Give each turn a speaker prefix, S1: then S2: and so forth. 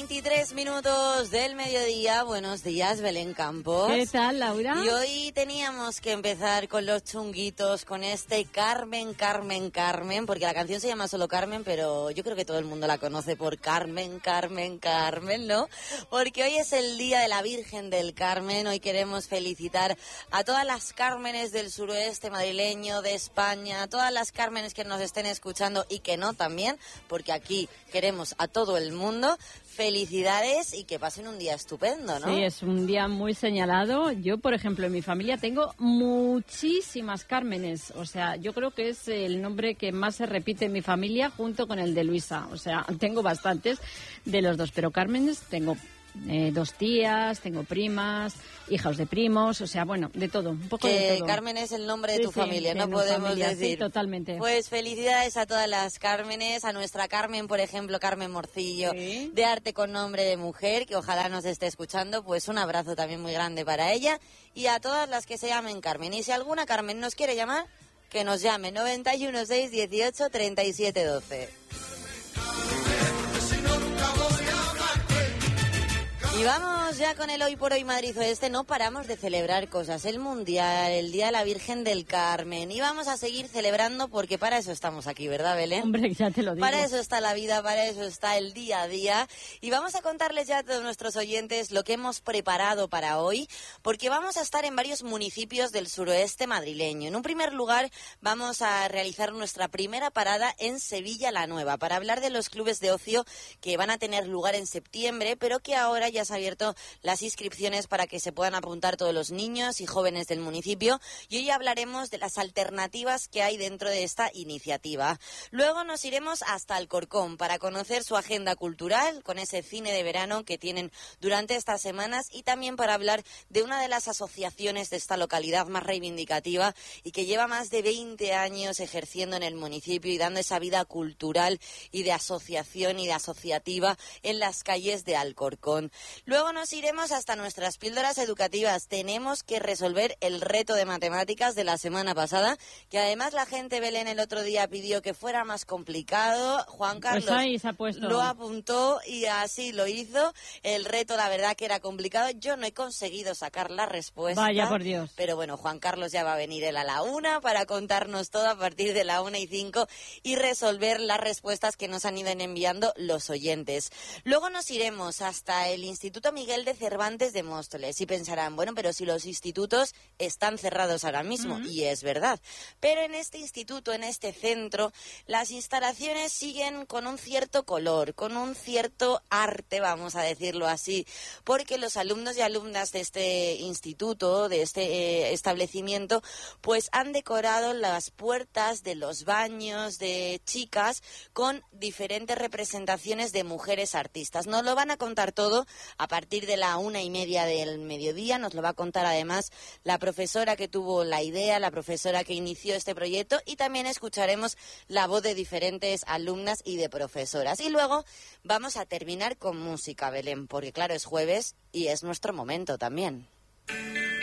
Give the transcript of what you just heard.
S1: 23 del mediodía. Buenos días, Belén Campos.
S2: ¿Qué tal, Laura?
S1: Y hoy teníamos que empezar con los chunguitos, con este Carmen, Carmen, Carmen, porque la canción se llama solo Carmen, pero yo creo que todo el mundo la conoce por Carmen, Carmen, Carmen, ¿no? Porque hoy es el Día de la Virgen del Carmen. Hoy queremos felicitar a todas las Cármenes del suroeste madrileño, de España, a todas las Cármenes que nos estén escuchando y que no también, porque aquí queremos a todo el mundo. Felicidades y que pasen un día estupendo, ¿no?
S2: Sí, es un día muy señalado. Yo, por ejemplo, en mi familia tengo muchísimas Cármenes. O sea, yo creo que es el nombre que más se repite en mi familia junto con el de Luisa. O sea, tengo bastantes de los dos, pero Cármenes tengo dos tías, tengo primas, hijos de primos, o sea, bueno, de todo, un poco de todo.
S1: Carmen es el nombre de tu familia, no podemos decir.
S2: Sí, totalmente.
S1: Pues felicidades a todas las Cármenes, a nuestra Carmen, por ejemplo, Carmen Morcillo,
S2: sí,
S1: de Arte con Nombre de Mujer, que ojalá nos esté escuchando, pues un abrazo también muy grande para ella, y a todas las que se llamen Carmen. Y si alguna Carmen nos quiere llamar, que nos llame, 91 6 18 37 12. Y vamos ya con el Hoy por Hoy Madrid Oeste. No paramos de celebrar cosas. El Mundial, el Día de la Virgen del Carmen. Y vamos a seguir celebrando porque para eso estamos aquí, ¿verdad, Belén?
S2: Hombre, ya te lo digo.
S1: Para eso está la vida, para eso está el día a día. Y vamos a contarles ya a todos nuestros oyentes lo que hemos preparado para hoy, porque vamos a estar en varios municipios del suroeste madrileño. En un primer lugar, vamos a realizar nuestra primera parada en Sevilla la Nueva, para hablar de los clubes de ocio que van a tener lugar en septiembre, pero que ahora ya se han abierto las inscripciones para que se puedan apuntar todos los niños y jóvenes del municipio, y hoy hablaremos de las alternativas que hay dentro de esta iniciativa. Luego nos iremos hasta Alcorcón para conocer su agenda cultural con ese cine de verano que tienen durante estas semanas, y también para hablar de una de las asociaciones de esta localidad más reivindicativa y que lleva más de 20 años ejerciendo en el municipio y dando esa vida cultural y de asociación y de asociativa en las calles de Alcorcón. Luego nos iremos hasta nuestras píldoras educativas. Tenemos que resolver el reto de matemáticas de la semana pasada, que además la gente, Belén, el otro día pidió que fuera más complicado. Juan Carlos
S2: pues ahí se ha puesto.
S1: Lo apuntó y así lo hizo. El reto, la verdad, que era complicado. Yo no he conseguido sacar la respuesta.
S2: Vaya por Dios.
S1: Pero bueno, Juan Carlos ya va a venir él a la 1 para contarnos todo a partir de la 1:05 y resolver las respuestas que nos han ido enviando los oyentes. Luego nos iremos hasta el Instituto Miguel de Cervantes de Móstoles y pensarán, bueno, pero si los institutos están cerrados ahora mismo, y es verdad, pero en este instituto, en este centro, las instalaciones siguen con un cierto color, con un cierto arte, vamos a decirlo así, porque los alumnos y alumnas de este instituto, de este establecimiento, pues han decorado las puertas de los baños de chicas con diferentes representaciones de mujeres artistas. Nos lo van a contar todo a partir de la 1:30 del mediodía. Nos lo va a contar además la profesora que tuvo la idea, la profesora que inició este proyecto, y también escucharemos la voz de diferentes alumnas y de profesoras. Y luego vamos a terminar con música, Belén, porque claro, es jueves y es nuestro momento también.